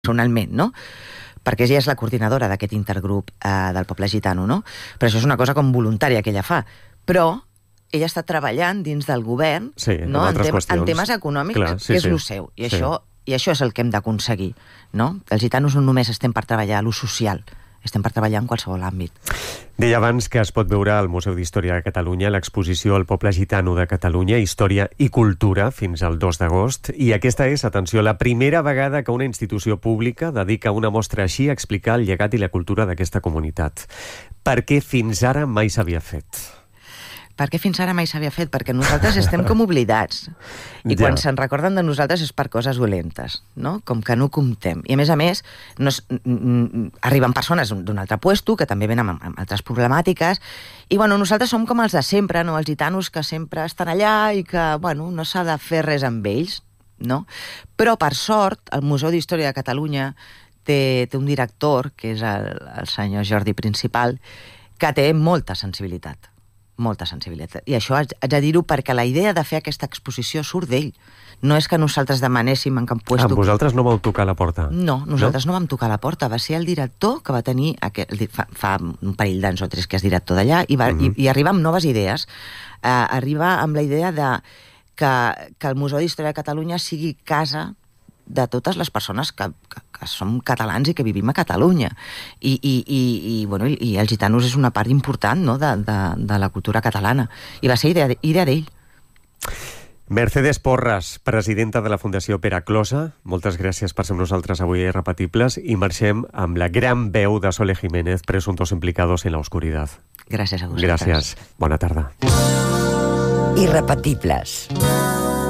personalment, no? Perquè ella és la coordinadora d'aquest intergrup del poble gitano, no? Però això és una cosa com voluntària que ella fa. Però ella està treballant dins del govern, no? en temes econòmics, clar, que és el seu. I això és el que hem d'aconseguir, no? Els gitanos no només estem per treballar a lo social, estem per treballar en qualsevol àmbit. Deia abans que es pot veure al Museu d'Història de Catalunya l'exposició El poble gitano de Catalunya, Història i Cultura, fins al 2 d'agost. I aquesta és, atenció, la primera vegada que una institució pública dedica una mostra així a explicar el llegat i la cultura d'aquesta comunitat. Per què fins ara mai s'havia fet? Perquè fins ara mai s'havia fet, perquè nosaltres estem com oblidats. I quan se'n recorden de nosaltres és per coses dolentes, no? Com que no comptem. I a més, arriben persones d'un altre puesto que també venen amb altres problemàtiques, i nosaltres som com els de sempre, no? Els gitanos que sempre estan allà i que no s'ha de fer res amb ells, no? Però, per sort, el Museu d'Història de Catalunya té un director, que és el senyor Jordi Principal, que té molta sensibilitat. I això haig de dir-ho perquè la idea de fer aquesta exposició surt d'ell. No és que nosaltres demanéssim en cap puesto... Vosaltres no vau tocar la porta? No, nosaltres no vam tocar la porta. Va ser el director que va tenir... Fa un parell d'anys o 3 que és director d'allà i arriba amb noves idees. Arriba amb la idea de que el Museu d'Història de Catalunya sigui casa de totes les persones que som catalans i que vivim a Catalunya. I els gitanos és una part important, no?, de la cultura catalana. I va ser idea d'ell. Mercedes Porras, presidenta de la Fundació Pere Closa, moltes gràcies per ser amb nosaltres avui a Irrepetibles i marxem amb la gran veu de Sole Jiménez, Presuntos implicados en la oscuridad. Gràcies a vosaltres. Gràcies. Bona tarda. Irrepetibles.